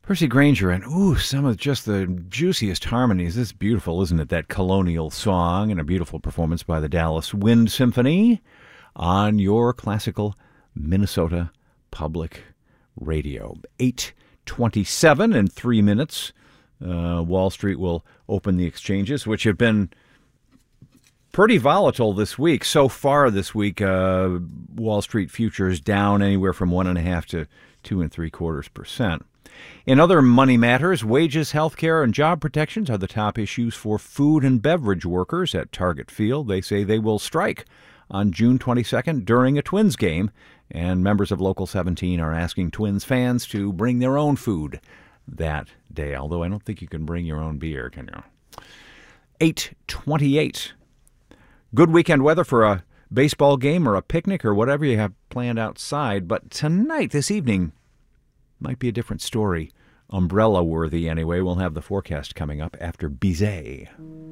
Percy Granger, and some of just the juiciest harmonies. This is beautiful, isn't it? That colonial song and a beautiful performance by the Dallas Wind Symphony on your classical Minnesota Public Radio. 8:27 in 3 minutes. Wall Street will open the exchanges, which have been pretty volatile this week. So far this week, Wall Street futures down anywhere from 1.5% to 2.75%. In other money matters, wages, health care, and job protections are the top issues for food and beverage workers at Target Field. They say they will strike on June 22nd during a Twins game, and members of Local 17 are asking Twins fans to bring their own food that day, although I don't think you can bring your own beer, can you? 8:28. Good weekend weather for a baseball game or a picnic or whatever you have planned outside, but tonight, this evening, might be a different story. Umbrella worthy anyway. We'll have the forecast coming up after Bizet.